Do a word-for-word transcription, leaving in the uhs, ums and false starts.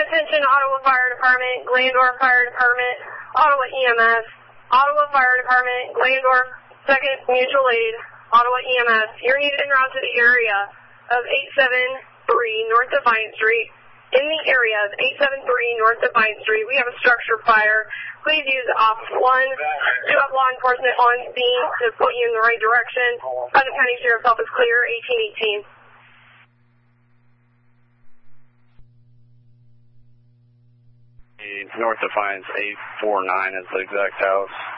Attention Ottawa Fire Department, Glandorf Fire Department, Ottawa E M S, Ottawa Fire Department, Glandorf, Second Mutual Aid, Ottawa E M S. You're needed en route to the area of eight seven three North Defiance Street. In the area of eight seven three North Defiance Street, we have a structure fire. Please use Office one. Do have law enforcement on scene to point you in the right direction. Putnam County Sheriff's Office clear, eighteen eighteen. North Defiance eight four nine is the exact house.